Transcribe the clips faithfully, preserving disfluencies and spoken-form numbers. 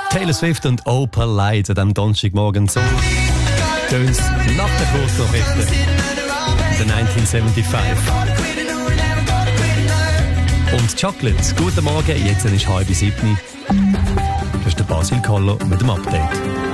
Taylor Swift und Opal Light an diesem Donnerstagmorgen so tönt nach der Kursnachrichten der neunzehnhundertfünfundsiebzig. Und Chocolate, guten Morgen, jetzt ist halb sieben. Das ist der Basil Koller mit dem Update.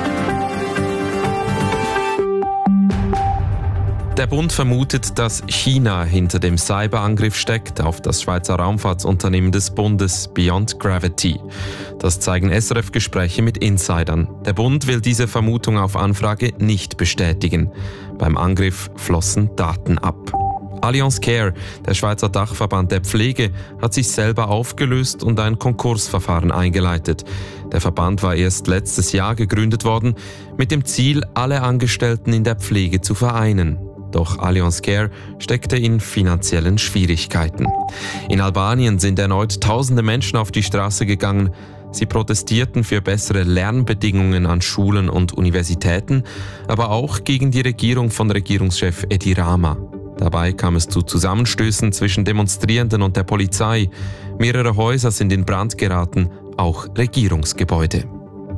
Der Bund vermutet, dass China hinter dem Cyberangriff steckt auf das Schweizer Raumfahrtsunternehmen des Bundes Beyond Gravity. Das zeigen S R F-Gespräche mit Insidern. Der Bund will diese Vermutung auf Anfrage nicht bestätigen. Beim Angriff flossen Daten ab. Allianz Care, der Schweizer Dachverband der Pflege, hat sich selber aufgelöst und ein Konkursverfahren eingeleitet. Der Verband war erst letztes Jahr gegründet worden, mit dem Ziel, alle Angestellten in der Pflege zu vereinen. Doch Allianz Care steckte in finanziellen Schwierigkeiten. In Albanien sind erneut tausende Menschen auf die Straße gegangen. Sie protestierten für bessere Lernbedingungen an Schulen und Universitäten, aber auch gegen die Regierung von Regierungschef Edi Rama. Dabei kam es zu Zusammenstößen zwischen Demonstrierenden und der Polizei. Mehrere Häuser sind in Brand geraten, auch Regierungsgebäude.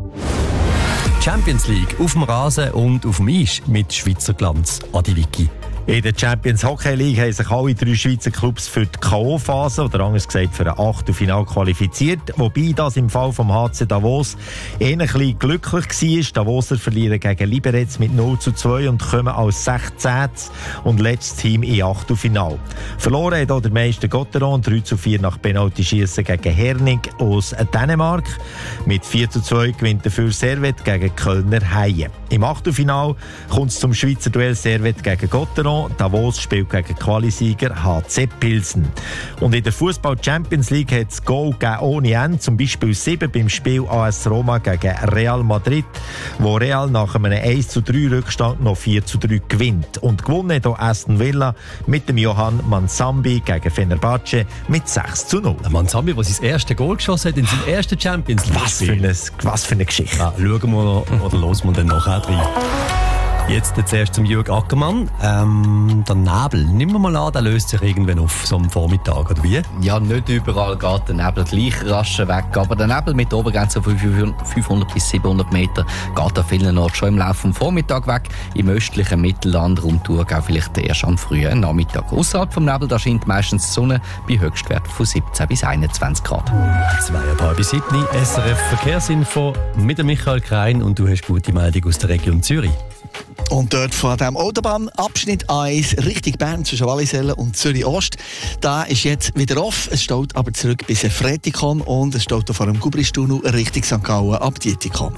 Champions League auf dem Rasen und auf dem Eis mit Schweizer Glanz. Adi Vicky. In der Champions Hockey League haben sich alle drei Schweizer Clubs für die K O-Phase oder anders gesagt für ein Achtelfinale qualifiziert. Wobei das im Fall vom H C Davos eher ein bisschen glücklich war. Davoser verlieren gegen Liberec mit null zu zwei und kommen als sechzehntes und letztes Team in Achtelfinale. Verloren hat auch der Meister Gotteron drei zu vier nach Penaltyschiessen gegen Herning aus Dänemark. Mit vier zu zwei gewinnt dafür Servet gegen Kölner Haie. Im Achtelfinale kommt es zum Schweizer Duell Servet gegen Gotteron. Davos spielt gegen Qualisieger H C Pilsen. Und in der Fußball-Champions League hat es Goal gegeben ohne Ende, zum Beispiel sieben beim Spiel A S Roma gegen Real Madrid, wo Real nach einem eins zu drei Rückstand noch vier zu drei gewinnt. Und gewonnen hat auch Aston Villa mit dem Johan Mansambi gegen Fenerbahce mit sechs zu null. Mansambi, der sein erstes Goal geschossen hat in seinem ersten Champions League. Was für eine, was für eine Geschichte. Ja, schauen wir noch, oder hören wir dann nachher rein. Jetzt zuerst zum Jürg Ackermann. Ähm, der Nebel, nehmen wir mal an, der löst sich irgendwann auf so einem Vormittag, oder wie? Ja, nicht überall geht der Nebel gleich rasch weg, aber der Nebel mit der Obergrenze von fünfhundert bis siebenhundert Meter geht an vielen Orten schon im Laufe des Vormittags weg. Im östlichen Mittelland, rund Thurgau vielleicht erst am frühen Nachmittag. Außerhalb vom Nebel da scheint meistens die Sonne bei Höchstwerten von siebzehn bis einundzwanzig Grad. Zweieinhalb bis sieben, S R F Verkehrsinfo mit dem Michael Krein und du hast gute Meldung aus der Region Zürich. Und dort von dem Autobahnabschnitt eins Richtung Bern zwischen Wallisellen und Zürich Ost, da ist jetzt wieder off. Es steht aber zurück bis Fretikon und es steht vor dem Gubristunnel Richtung Sankt Gallen ab Dietikon.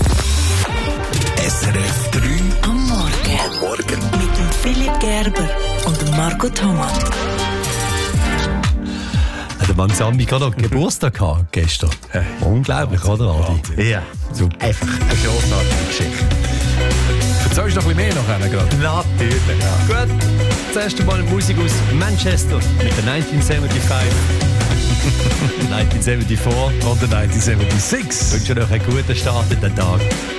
S R F drei am Morgen. Am Morgen. Mit dem Philipp Gerber und dem Marco Thomas. Der Mansambi hat noch Geburtstag gehabt gestern. Hey. Unglaublich, oder Adi? Ja, super. Einfach eine grossartige Geschichte. Erzählst du noch ein bisschen mehr nachher gerade? Natürlich, ja. Gut, zuerst einmal Musik aus Manchester mit der neunzehnhundertfünfundsiebzig. neunzehnhundertvier und der neunzehnhundertsechsundsiebzig. Ich wünsche euch einen guten Start in den Tag.